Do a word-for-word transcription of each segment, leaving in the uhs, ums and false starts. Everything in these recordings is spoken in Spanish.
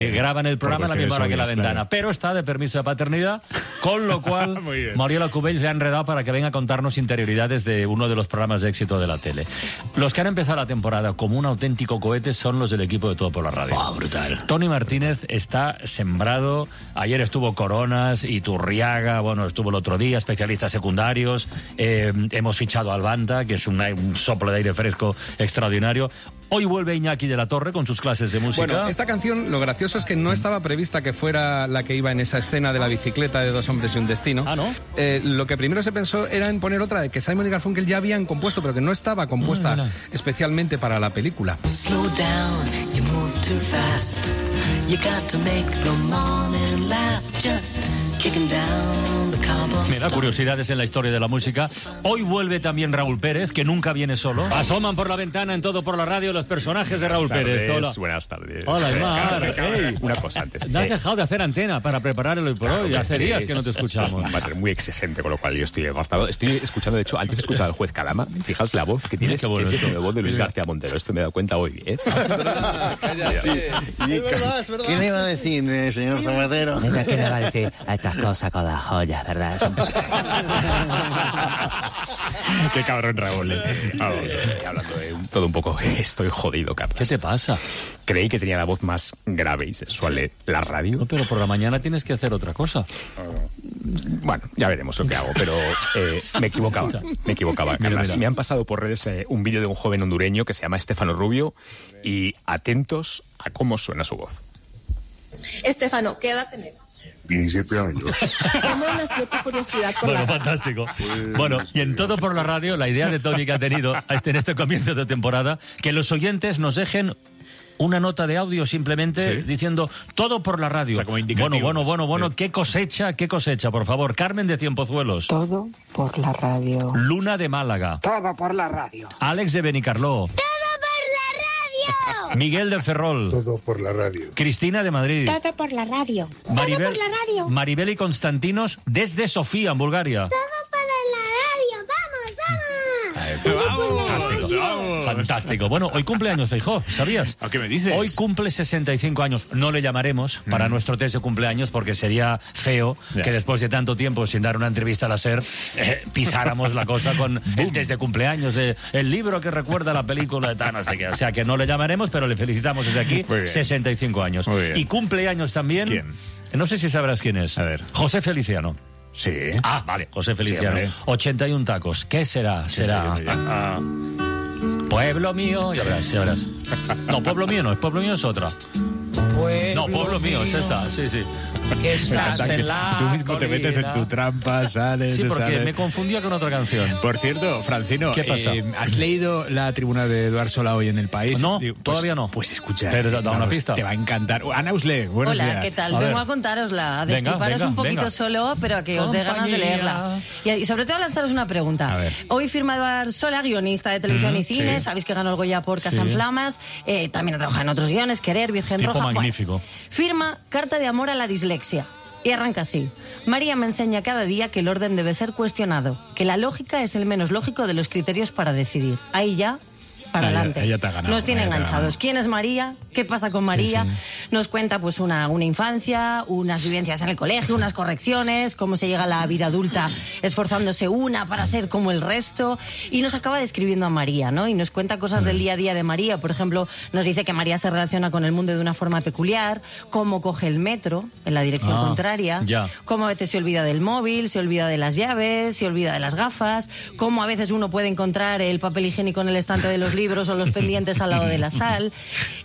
Graban el programa a la misma hora que La Ventana, claro. Pero está de permiso de paternidad, con lo cual Mariola Cubells se ha enredado para que venga a contarnos interioridades de uno de los programas de éxito de la tele. Los que han empezado la temporada como un auténtico cohete son los del equipo de Todo por la Radio. Oh, brutal. Tony Martínez está sembrado. Ayer estuvo Coronas, Iturriaga, bueno, estuvo el otro día, especialistas secundarios. Eh, hemos fichado a Albanta, que es una, un soplo de aire fresco extraordinario. Hoy vuelve Iñaki de la Torre con sus clases de música. Bueno, esta canción, lo gracioso es que no estaba prevista que fuera la que iba en esa escena de la bicicleta de Dos hombres y un destino. Ah, ¿no? Eh, lo que primero se pensó era en poner otra de que Simon y Garfunkel ya habían compuesto, pero que no estaba compuesta mm, especialmente para la película. Slow down, you move too fast. You got to make the morning last. Just kicking down the cobblestone. Me da curiosidades en la historia de la música. Hoy vuelve también Raúl Pérez, que nunca viene solo. Asoman por la ventana en Todo por la Radio los personajes de Raúl buenas Pérez. Tardes, Hola. Buenas tardes. Hola, Aymar. Hey. Una cosa antes. No has eh, dejado de hacer antena para preparar el hoy por claro, hoy. Hace sí, días es, que no te escuchamos. Va a ser muy exigente, con lo cual yo estoy gastado. Estoy escuchando, de hecho, antes he escuchado al juez Calama. Fijaos la voz que tienes, Qué bueno es esto. la voz de Luis García Montero. Esto me he dado cuenta hoy, ¿eh? Es verdad, es verdad. ¿Qué le iba a decir, eh, señor Zapatero? ¿Qué le va a decir a estas cosas con las joyas, verdad? Qué cabrón, Raúl. Eh. Ah, eh, hablando de un, todo un poco, estoy jodido, Carlos. ¿Qué te pasa? Creí que tenía la voz más grave y sexual de la radio. No, pero por la mañana tienes que hacer otra cosa. Bueno, ya veremos lo que hago, pero eh, me equivocaba, me equivocaba, Mira, Carlas. mira. Me han pasado por redes eh, un vídeo de un joven hondureño que se llama Estefano Rubio y atentos a cómo suena su voz. Estefano, ¿qué edad tenés? diecisiete años. ¿Cómo nació tu curiosidad por Bueno, la radio? fantástico. Bueno, y en Todo por la Radio, la idea de Tony que ha tenido este- en este comienzo de temporada, que los oyentes nos dejen una nota de audio simplemente Sí. diciendo Todo por la Radio. O sea, como indicativos. bueno, bueno, bueno, bueno, Sí. qué cosecha, qué cosecha, por favor. Carmen de Cienpozuelos. Todo por la radio. Luna de Málaga. Todo por la radio. Alex de Benicarló. Miguel de Ferrol. Todo por la radio. Cristina de Madrid. Todo por la radio. Maribel, Todo por la radio. Maribel y Constantinos desde Sofía, en Bulgaria. Todo por la radio. ¡Vamos, vamos! Fantástico. Fantástico. Bueno, hoy cumple años Feijóo, ¿sabías? ¿A qué me dices? Hoy cumple sesenta y cinco años. No le llamaremos para Mm. nuestro test de cumpleaños porque sería feo Ya. que después de tanto tiempo sin dar una entrevista a la SER eh, pisáramos la cosa con el test de cumpleaños, eh, el libro que recuerda la película de tal, no sé qué. O sea que no le llamaremos, pero le felicitamos desde aquí. Muy bien. sesenta y cinco años. Muy bien. Y cumpleaños también. ¿Quién? No sé si sabrás quién es. A ver. José Feliciano. Sí. Ah, vale, José Feliciano. hombre. ochenta y uno tacos. ¿Qué será? Será. ochenta y uno, ya. Ah, Pueblo mío. Ya verás, ya verás. No, Pueblo mío no, es Pueblo mío es otra. No, Pueblo mío, es esta, sí, sí. Estás en la Tú mismo te metes en tu colina. trampa, sales, Sí, te porque sales. me confundía con otra canción. Por cierto, Francino, ¿Qué pasa? eh, ¿has leído la tribuna de Eduard Sola hoy en El País? No, Digo, pues- todavía no. Pues escucha. Pero da- da una vamos, pista. Te va a encantar. Ana Usle, buenos Hola, días. ¿qué tal? A Vengo ver. a contárosla, a Venga, destriparos venga, un poquito venga. solo, pero a que os dé ganas de Compañía. leerla. Y, y sobre todo a lanzaros una pregunta. A ver. Hoy firma Eduard Sola, guionista de televisión Mm, y cine, sí. sabéis que ganó el Goya por Casa Sí. en Flamas, eh, también ha trabajado en otros guiones, Querer, Virgen Tipo Roja. Bueno, magnífico. firma Carta de amor a la dislexia. Y arranca así. María me enseña cada día que el orden debe ser cuestionado, que la lógica es el menos lógico de los criterios para decidir. Ahí ya, para Ahí ya- adelante. ahí ya te ha ganado, Nos tiene ahí ya te ha enganchados. ganado. ¿Quién es María? ¿Qué pasa con María? Nos cuenta pues una, una infancia, unas vivencias en el colegio, unas correcciones, cómo se llega a la vida adulta esforzándose una para ser como el resto. Y nos acaba describiendo a María, ¿no? Y nos cuenta cosas del día a día de María. Por ejemplo, nos dice que María se relaciona con el mundo de una forma peculiar, cómo coge el metro en la dirección Ah, contraria, ya. cómo a veces se olvida del móvil, se olvida de las llaves, se olvida de las gafas, cómo a veces uno puede encontrar el papel higiénico en el estante de los libros o los pendientes al lado de la sal.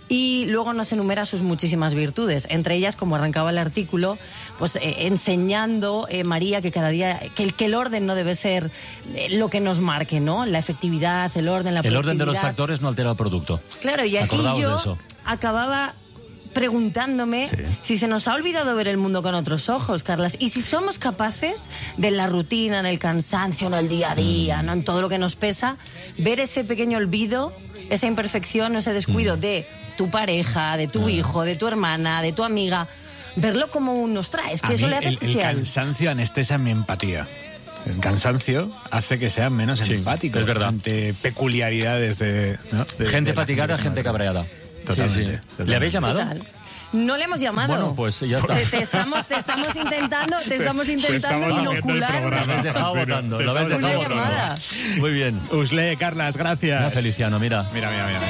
Y luego nos enumera sus muchísimas virtudes, entre ellas, como arrancaba el artículo, pues eh, enseñando eh, María que cada día, que el, que el orden no debe ser eh, lo que nos marque, ¿no? La efectividad, el orden, la El orden de los productividad. factores no altera el producto. Claro, y aquí Acordaos de yo eso. acababa preguntándome Sí. si se nos ha olvidado ver el mundo con otros ojos, Carlas, y si somos capaces de la rutina, en el cansancio, en el día a día, no en todo lo que nos pesa, ver ese pequeño olvido, esa imperfección, ese descuido de tu pareja, de tu hijo, de tu hermana, de tu amiga, verlo como un nos trae, es que A eso mí le hace el, el especial. cansancio anestesia mi empatía. El cansancio hace que sean menos Sí, empáticos es verdad. ante peculiaridades de... ¿no? de- Gente de la fatigada, que gente más- cabreada. Totalmente, Sí, sí. totalmente. ¿Le habéis llamado? Total. No le hemos llamado. Bueno, pues ya está. Te, te estamos, te estamos intentando, te estamos intentando estamos inocular. Lo habéis dejado votando. Lo habéis Una dejado votando. llamada. Muy bien. Usle, Carlas, gracias. Mira, Feliciano, mira. Mira, mira, mira.